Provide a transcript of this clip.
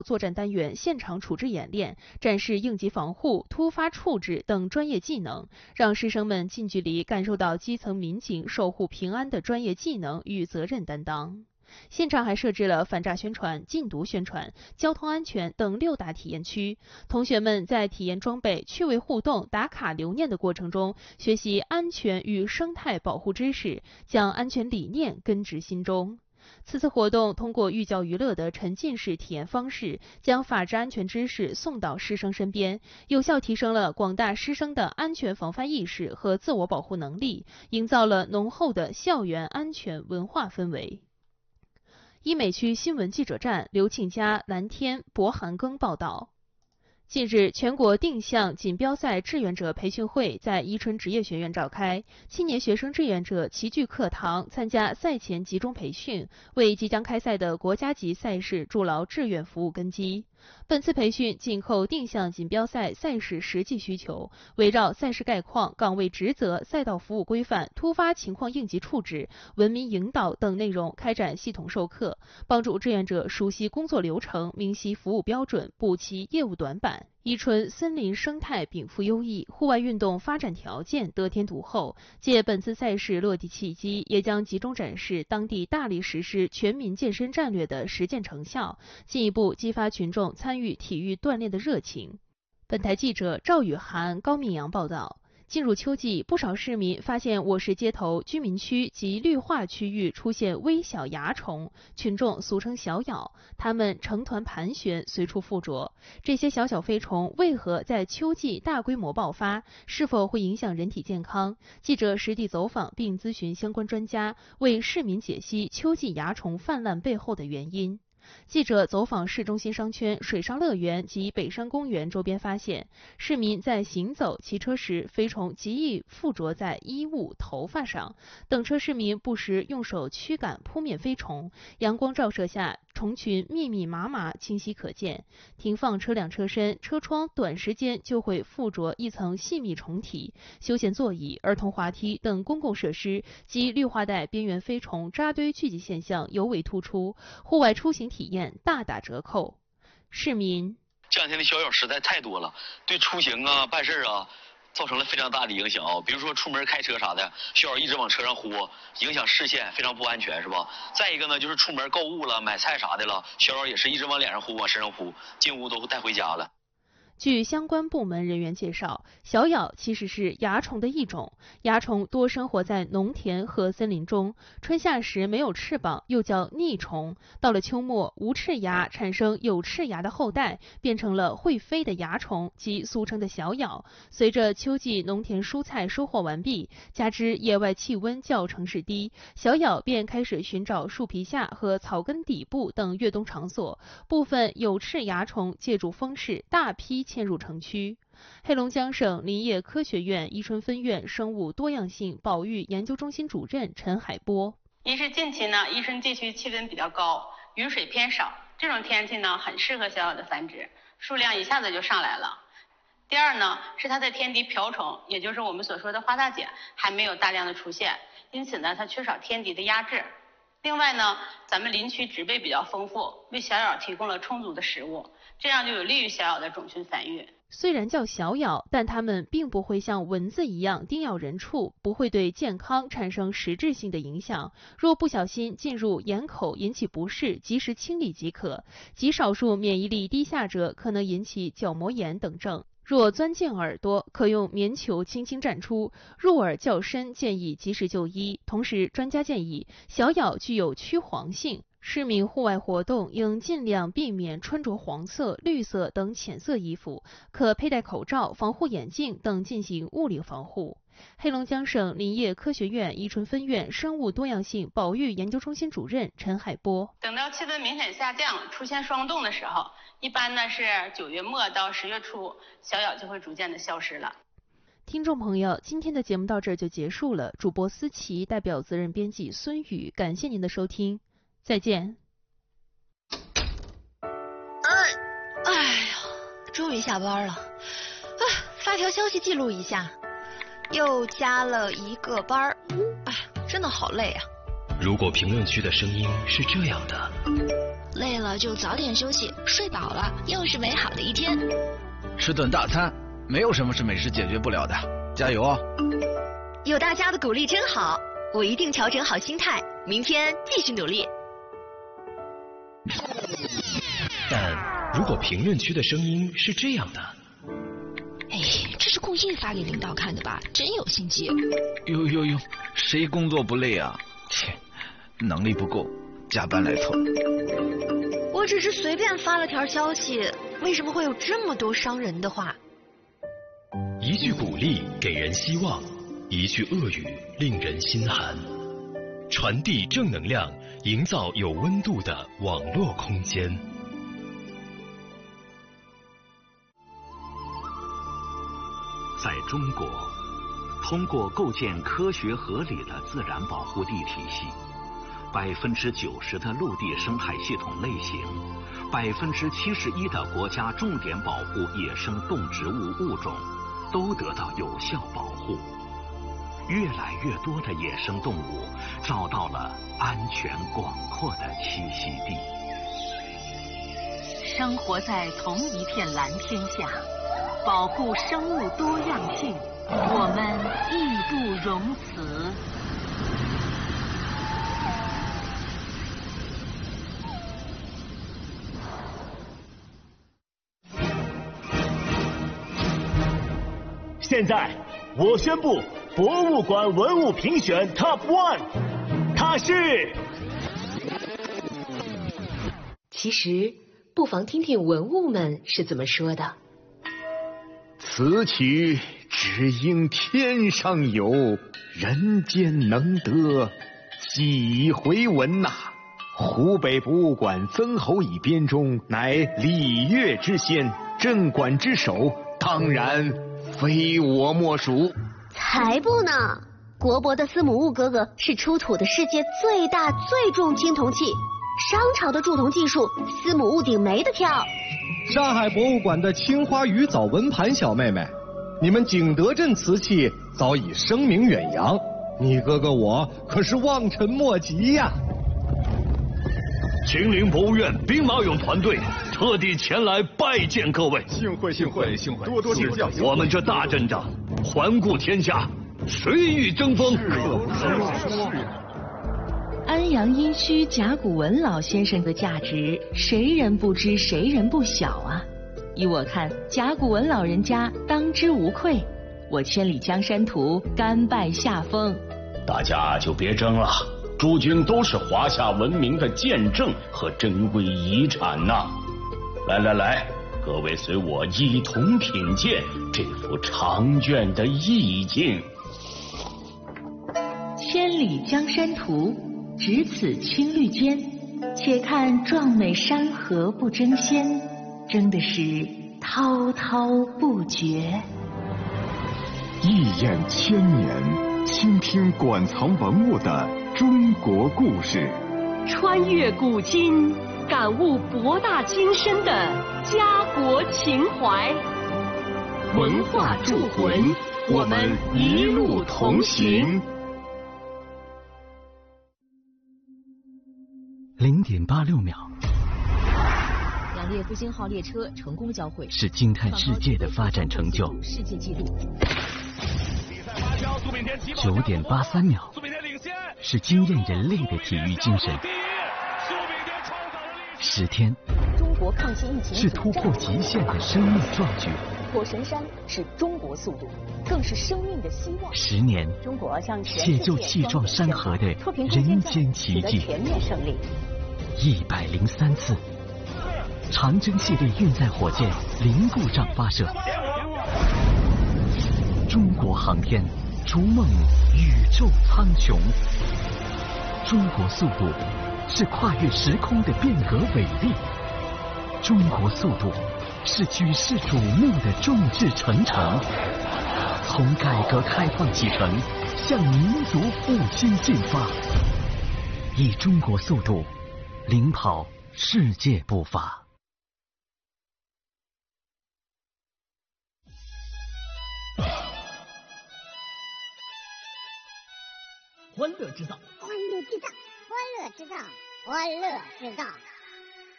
作战单元现场处置演练，展示应急防护、突发处置等专业技能，让师生们近距离感受到基层民警守护平安的专业技能与责任担当。现场还设置了反诈宣传、禁毒宣传、交通安全等6大体验区。同学们在体验装备、趣味互动、打卡留念的过程中，学习安全与生态保护知识，将安全理念根植心中。此次活动通过寓教于乐的沉浸式体验方式，将法治安全知识送到师生身边，有效提升了广大师生的安全防范意识和自我保护能力，营造了浓厚的校园安全文化氛围。医美区新闻记者站，刘庆佳、蓝天、博寒庚报道。近日，全国定向锦标赛志愿者培训会在伊春职业学院召开，青年学生志愿者齐聚课堂，参加赛前集中培训，为即将开赛的国家级赛事筑牢志愿服务根基。本次培训紧扣定向锦标赛赛事实际需求，围绕赛事概况、岗位职责、赛道服务规范、突发情况应急处置、文明引导等内容开展系统授课，帮助志愿者熟悉工作流程、明晰服务标准，补齐业务短板。伊春森林生态禀赋优异，户外运动发展条件得天独厚。借本次赛事落地契机，也将集中展示当地大力实施全民健身战略的实践成效，进一步激发群众参与体育锻炼的热情。本台记者赵雨涵、高明阳报道。进入秋季，不少市民发现我市街头、居民区及绿化区域出现微小蚜虫，群众俗称小咬，它们成团盘旋，随处附着。这些小飞虫为何在秋季大规模爆发？是否会影响人体健康？记者实地走访并咨询相关专家，为市民解析秋季蚜虫泛滥背后的原因。记者走访市中心商圈、水上乐园及北山公园周边，发现市民在行走、骑车时，飞虫极易附着在衣物、头发上。等车市民不时用手驱赶扑灭飞虫，阳光照射下，虫群密密麻麻，清晰可见。停放车辆车身、车窗，短时间就会附着一层细密虫体。休闲座椅、儿童滑梯等公共设施及绿化带边缘飞虫扎堆聚集现象尤为突出，户外出行体验大打折扣。市民： 这两天的小咬实在太多了，对出行啊、办事啊造成了非常大的影响啊。比如说出门开车啥的，小咬一直往车上呼，影响视线，非常不安全，是吧？再一个呢，就是出门购物了、买菜啥的了，小咬也是一直往脸上呼、往身上呼，进屋都带回家了。 据相关部门人员介绍，小咬其实是蚜虫的一种，蚜虫多生活在农田和森林中，春夏时没有翅膀，又叫逆虫。到了秋末，无翅蚜产生有翅蚜的后代，变成了会飞的蚜虫，即俗称的小咬。随着秋季农田蔬菜收获完毕，加之野外气温较城市低，小咬便开始寻找树皮下和草根底部等越冬场所。部分有翅蚜虫借助风势，大批迁入城区。黑龙江省林业科学院伊春分院生物多样性保育研究中心主任陈海波： 一是近期呢，伊春地区气温比较高，雨水偏少，这种天气呢很适合小咬的繁殖，数量一下子就上来了。第二呢，是它在天敌瓢虫，也就是我们所说的花大姐，还没有大量的出现，因此呢，它缺少天敌的压制。另外呢，咱们林区植被比较丰富，为小咬提供了充足的食物，这样就有利于小咬的种群繁育。 虽然叫小咬，但它们并不会像蚊子一样叮咬人畜，不会对健康产生实质性的影响。若不小心进入眼口引起不适，及时清理即可。极少数免疫力低下者可能引起角膜炎等症。若钻进耳朵，可用棉球轻轻蘸出；入耳较深，建议及时就医。同时，专家建议，小咬具有驱黄性，市民户外活动应尽量避免穿着黄色、绿色等浅色衣服，可佩戴口罩、防护眼镜等进行物理防护。黑龙江省林业科学院伊春分院生物多样性保育研究中心主任陈海波： 等到气温明显下降，出现霜冻的时候，一般呢是9月末到10月初，小咬就会逐渐的消失了。 听众朋友，今天的节目到这儿就结束了。主播思琪代表责任编辑孙宇，感谢您的收听，再见。 哎呀，终于下班了，发条消息记录一下，又加了一个班儿，真的好累啊。 如果评论区的声音是这样的， 累了了就早点休息，睡饱了又是美好的一天。 吃顿大餐，没有什么是美食解决不了的，加油哦！ 有大家的鼓励真好，我一定调整好心态，明天继续努力。 但如果评论区的声音是这样的， 哎，这是故意发给领导看的吧？真有心机。 哟，谁工作不累啊？切，能力不够，加班来凑。 我只是随便发了条消息，为什么会有这么多伤人的话？ 一句鼓励给人希望，一句恶语令人心寒。传递正能量，营造有温度的网络空间。 在中国，通过构建科学合理的自然保护地体系，90%的陆地生态系统类型，71%的国家重点保护野生动植物物种都得到有效保护。越来越多的野生动物找到了安全广阔的栖息地。 生活在同一片蓝天下，保护生物多样性，我们义不容辞。 现在我宣布博物馆文物评选 Top 1， 它是。 其实不妨听听文物们是怎么说的。 此曲只应天上有，人间能得几回闻呐。湖北博物馆曾侯乙编中乃礼乐之先，镇馆之首，当然非我莫属。 才不呢！国博的司母戊哥哥是出土的世界最大最重青铜器，商朝的铸铜技术，司母戊鼎没得挑。 上海博物馆的青花鱼藻纹盘小妹妹，你们景德镇瓷器早已声名远扬，你哥哥我可是望尘莫及呀。 秦陵博物院兵马俑团队特地前来拜见各位， 幸会，多多指教。 我们这大阵仗，环顾天下，谁与争锋？ 安阳殷墟甲骨文老先生的价值，谁人不知，谁人不晓啊！依我看，甲骨文老人家当之无愧。我千里江山图，甘拜下风。 大家就别争了。诸君都是华夏文明的见证和珍贵遗产呐！来，各位随我一同品鉴这幅长卷的意境。 千里江山图，只此青绿间，且看壮美山河不争先，争的是滔滔不绝。 一眼千年，倾听馆藏文物的中国故事， 穿越古今，感悟博大精深的家国情怀。 文化铸魂，我们一路同行。 0.86秒， 两列复兴号列车成功交汇， 是惊叹世界的发展成就。 世界纪录。 9.83秒，是惊艳人类的体育精神。10天， 中国抗击疫情是突破极限的生命壮举。 火神山是中国速度，更是生命的希望。 10年， 中国向全写就气壮山河的人间奇迹。 全面胜利。 103次，长征系列运载火箭零故障发射。中国航天逐梦宇宙苍穹。中国速度是跨越时空的变革伟力。中国速度是举世瞩目的众志成城。从改革开放启程，向民族复兴进发，以中国速度领跑世界步伐。 欢乐制造， 欢乐制造，欢乐制造，欢乐制造。